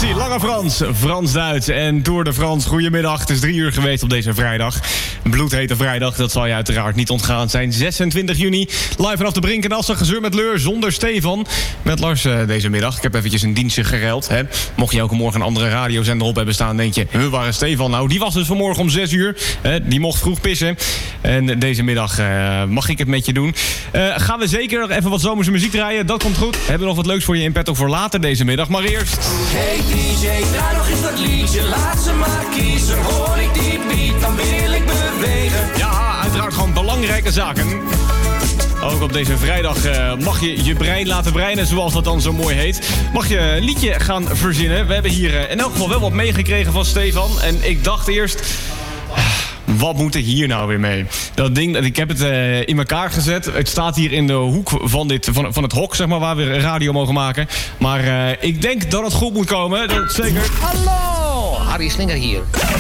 Avicii, Lange Frans, Frans-Duits en Tour de France. Goedemiddag, het is 3 uur geweest op deze vrijdag. Bloedhete vrijdag, dat zal je uiteraard niet ontgaan zijn. 26 juni, live vanaf de Brink en Assen, gezeur met Leur, zonder Stefan. Met Lars deze middag. Ik heb eventjes een dienstje geruild. Hè. Mocht je elke morgen een andere radiozender op hebben staan, denk je, waar is Stefan? Nou, die was dus vanmorgen om 6 uur. Die mocht vroeg pissen. En deze middag mag ik het met je doen. Gaan we zeker nog even wat zomerse muziek draaien. Dat komt goed. Hebben we nog wat leuks voor je in petto voor later deze middag. Maar eerst... Hey DJ, draai nog eens dat liedje. Laat ze maar kiezen. Hoor ik die beat, dan wil ik bewegen. Ja, uiteraard gewoon belangrijke zaken. Ook op deze vrijdag mag je je brein laten breinen, zoals dat dan zo mooi heet. Mag je een liedje gaan verzinnen. We hebben hier in elk geval wel wat meegekregen van Stefan. En ik dacht eerst... Wat moet ik hier nou weer mee? Dat ding, ik heb het in elkaar gezet. Het staat hier in de hoek van het hok, zeg maar, waar we radio mogen maken. Maar ik denk dat het goed moet komen. Dat zeker. Hallo, Harry Slinger hier.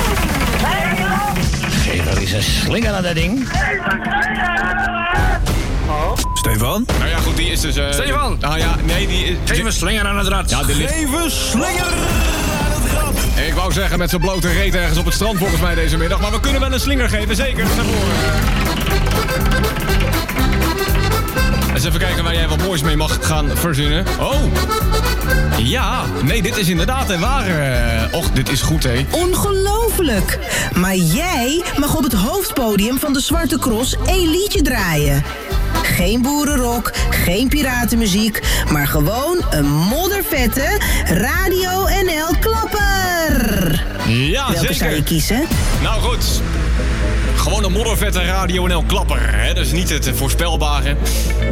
Geef er eens een slinger aan dat ding. Stefan? Nou ja, goed, die is dus... Stefan! Nou ja, nee, die is... Geef een slinger aan het rad. Ja, die ligt... Even slinger aan het rad. Ik wou zeggen met zo'n blote reet ergens op het strand volgens mij deze middag. Maar we kunnen wel een slinger geven, zeker. Eens even kijken waar jij wat moois mee mag gaan verzinnen. Oh! Ja, nee, dit is inderdaad en waar. Och, dit is goed, hè. Ongelooflijk! Maar jij mag op het hoofdpodium van de Zwarte Cross een liedje draaien. Geen boerenrock, geen piratenmuziek, maar gewoon een moddervette Radio NL klapper. Ja, Welke zeker. zou je kiezen? Nou goed. Gewoon een moddervette Radio NL klapper, hè. Dus niet het voorspelbare.